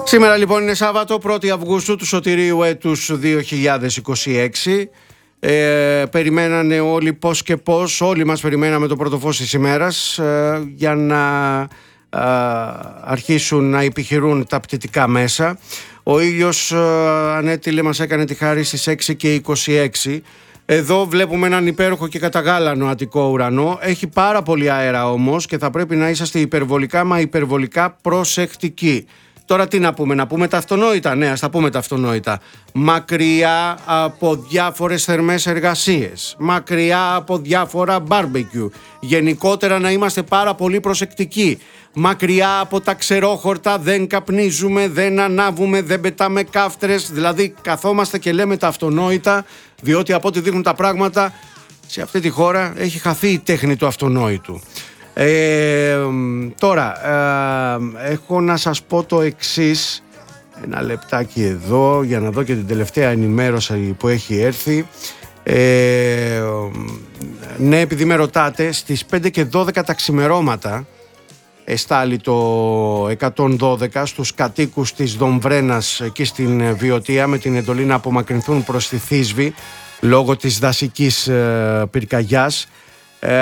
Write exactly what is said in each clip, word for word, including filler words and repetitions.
Σήμερα λοιπόν είναι Σάββατο, πρώτη Αυγούστου του σωτηρίου έτους δύο χιλιάδες είκοσι έξι. Ε, περιμένανε όλοι πώς και πώς, όλοι μας περιμέναμε το πρώτο φως της ημέρας ε, για να ε, αρχίσουν να επιχειρούν τα πτυτικά μέσα. Ο ήλιος ε, ανέτειλε, μας έκανε τη χάρη στις έξι και είκοσι έξι. Εδώ βλέπουμε έναν υπέροχο και καταγάλανο Αττικό ουρανό. Έχει πάρα πολύ αέρα όμως και θα πρέπει να είσαστε υπερβολικά μα υπερβολικά προσεκτικοί. Τώρα τι να πούμε, να πούμε τα αυτονόητα, ναι, ας τα πούμε τα αυτονόητα. Μακριά από διάφορες θερμές εργασίες, μακριά από διάφορα μπάρμπεκιου. Γενικότερα να είμαστε πάρα πολύ προσεκτικοί. Μακριά από τα ξερόχορτα, δεν καπνίζουμε, δεν ανάβουμε, δεν πετάμε κάφτρες. Δηλαδή καθόμαστε και λέμε τα αυτονόητα, διότι από ό,τι δείχνουν τα πράγματα, σε αυτή τη χώρα έχει χαθεί η τέχνη του αυτονόητου. Ε, τώρα ε, έχω να σας πω το εξής, ένα λεπτάκι εδώ για να δω και την τελευταία ενημέρωση που έχει έρθει. ε, ναι, επειδή με ρωτάτε, στις πέντε και δώδεκα τα ξημερώματα εστάλει το εκατόν δώδεκα στους κατοίκους της Δομβρένας εκεί στην Βιωτία με την εντολή να απομακρυνθούν προς τη Θήσβη λόγω της δασικής ε, πυρκαγιάς. Ε,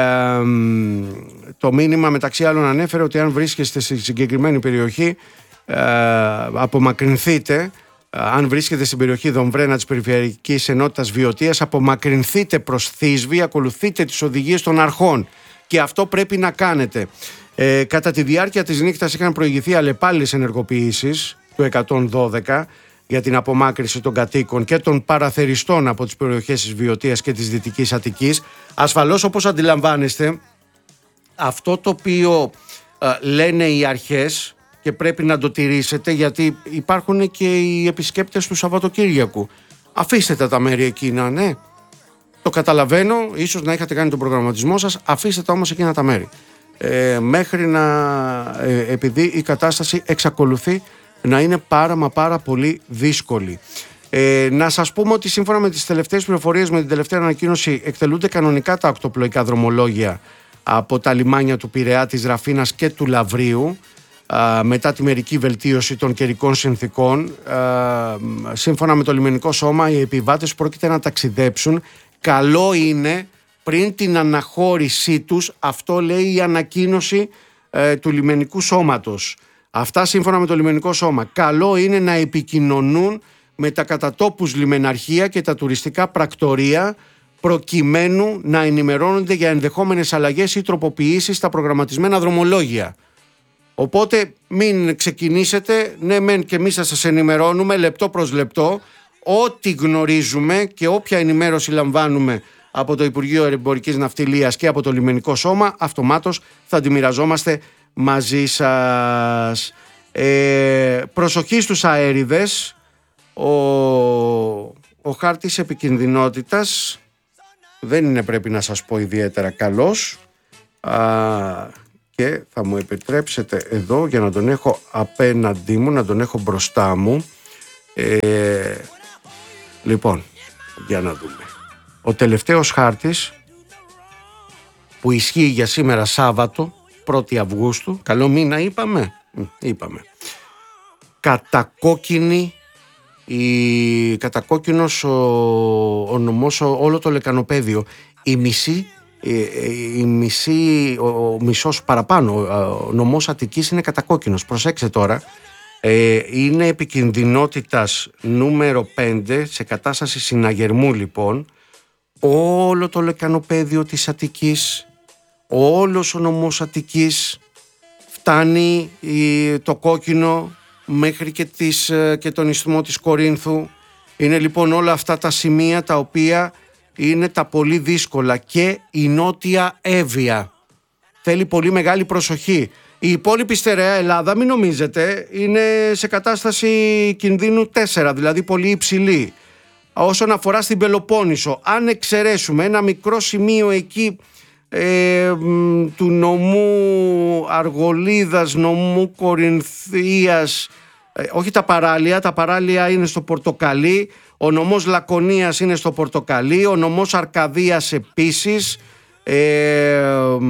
το μήνυμα μεταξύ άλλων ανέφερε ότι αν βρίσκεστε στη συγκεκριμένη περιοχή ε, απομακρυνθείτε. Αν βρίσκεστε στην περιοχή Δομβρένα της Περιφερειακής Ενότητας Βιωτίας, απομακρυνθείτε προς Θήσβη, ακολουθείτε τις οδηγίες των αρχών και αυτό πρέπει να κάνετε. Ε, κατά τη διάρκεια της νύχτας είχαν προηγηθεί αλλεπάλληλες ενεργοποιήσεις του εκατόν δώδεκα για την απομάκρυνση των κατοίκων και των παραθεριστών από τις περιοχές της Βιωτίας και της Δυτικής Αττικής. Ασφαλώς, όπως αντιλαμβάνεστε, αυτό το οποίο ε, λένε οι αρχές και πρέπει να το τηρήσετε, γιατί υπάρχουν και οι επισκέπτες του Σαββατοκύριακου. Αφήστε τα τα μέρη εκείνα, ναι. Το καταλαβαίνω, ίσως να είχατε κάνει τον προγραμματισμό σας, αφήστε τα όμως εκείνα τα μέρη. Ε, μέχρι να, ε, επειδή η κατάσταση εξακολουθεί να είναι πάρα μα πάρα πολύ δύσκολη. Ε, να σας πούμε ότι σύμφωνα με τις τελευταίες πληροφορίες, με την τελευταία ανακοίνωση, εκτελούνται κανονικά τα οκτωπλοϊκά δρομολόγια από τα λιμάνια του Πειραιά, της Ραφίνας και του Λαβρίου α, μετά τη μερική βελτίωση των καιρικών συνθήκων. Α, σύμφωνα με το λιμενικό σώμα, οι επιβάτες πρόκειται να ταξιδέψουν. Καλό είναι πριν την αναχώρησή τους, αυτό λέει η ανακοίνωση ε, του λιμενικού σώματος. Αυτά σύμφωνα με το λιμενικό σώμα. Καλό είναι να επικοινωνούν με τα κατατόπους λιμεναρχεία και τα τουριστικά πρακτορεία προκειμένου να ενημερώνονται για ενδεχόμενες αλλαγές ή τροποποιήσεις στα προγραμματισμένα δρομολόγια. Οπότε μην ξεκινήσετε, ναι μεν και εμείς θα σας ενημερώνουμε λεπτό προς λεπτό, ό,τι γνωρίζουμε και όποια ενημέρωση λαμβάνουμε από το Υπουργείο Εμπορικής Ναυτιλίας και από το Λιμενικό Σώμα, αυτομάτως θα τη μοιραζόμαστε μαζί σας. Ε, προσοχή στους αέριδες. Ο, ο χάρτης επικινδυνότητας δεν είναι, πρέπει να σας πω, ιδιαίτερα καλός. Α, και θα μου επιτρέψετε εδώ, για να τον έχω απέναντί μου, να τον έχω μπροστά μου. Ε, λοιπόν, για να δούμε. Ο τελευταίος χάρτης που ισχύει για σήμερα Σάββατο, πρώτη Αυγούστου, καλό μήνα είπαμε, είπαμε. Κατακόκκινη, η, κατακόκκινος ο, ο νομός, ο, όλο το λεκανοπέδιο. Η μισή, η, η μισή, ο, ο μισός παραπάνω, ο νομός Αττικής είναι κατακόκκινος. Προσέξτε τώρα, ε, είναι επικινδυνότητας νούμερο πέντε, σε κατάσταση συναγερμού λοιπόν, όλο το λεκανοπέδιο της Αττικής, όλος ο νομός Αττικής, φτάνει η, το κόκκινο μέχρι και, τις, και τον ισθμό της Κορίνθου. Είναι λοιπόν όλα αυτά τα σημεία τα οποία είναι τα πολύ δύσκολα, και η Νότια Εύβοια θέλει πολύ μεγάλη προσοχή. Η υπόλοιπη στερεά Ελλάδα, μην νομίζετε, είναι σε κατάσταση κινδύνου τέσσερα, δηλαδή πολύ υψηλή. Όσον αφορά στην Πελοπόννησο, αν εξαιρέσουμε ένα μικρό σημείο εκεί ε, του νομού Αργολίδας, νομού Κορινθίας, ε, όχι τα παράλια, τα παράλια είναι στο Πορτοκαλί, ο νομός Λακωνίας είναι στο Πορτοκαλί, ο νομός Αρκαδίας επίσης, ε,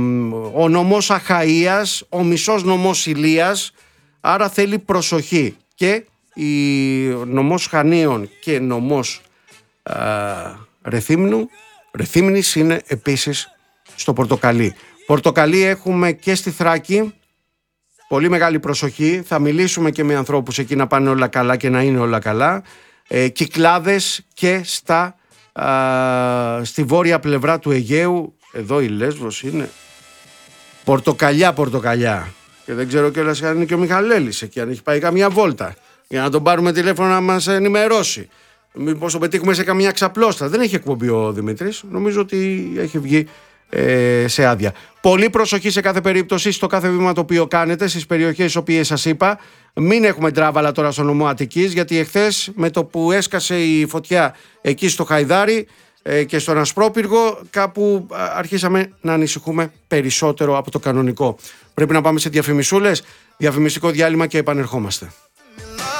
ο νομός Αχαΐας, ο μισός νομός Ηλίας, άρα θέλει προσοχή. και η νομός Χανίων και νομός α, Ρεθύμνου, Ρεθύμνης είναι επίσης στο Πορτοκαλί. Πορτοκαλί έχουμε και στη Θράκη. Πολύ μεγάλη προσοχή. Θα μιλήσουμε και με ανθρώπους εκεί να πάνε όλα καλά και να είναι όλα καλά. Ε, Κυκλάδες και στα, α, στη βόρεια πλευρά του Αιγαίου. Εδώ η Λέσβος είναι πορτοκαλιά πορτοκαλιά. Και δεν ξέρω κιόλας αν είναι και ο Μιχαλέλης εκεί, αν έχει πάει καμιά βόλτα. Για να τον πάρουμε τηλέφωνο να μας ενημερώσει. Μήπως το πετύχουμε σε καμιά ξαπλώστα. Δεν έχει εκπομπή ο Δημήτρης. Νομίζω ότι έχει βγει ε, σε άδεια. Πολύ προσοχή σε κάθε περίπτωση, στο κάθε βήμα το οποίο κάνετε, στις περιοχές τις οποίες σας είπα. Μην έχουμε τράβαλα τώρα στο νομό Αττικής, γιατί εχθές με το που έσκασε η φωτιά εκεί στο Χαϊδάρι ε, και στον Ασπρόπυργο, κάπου αρχίσαμε να ανησυχούμε περισσότερο από το κανονικό. Πρέπει να πάμε σε διαφημισούλες, διαφημιστικό διάλειμμα και επανερχόμαστε.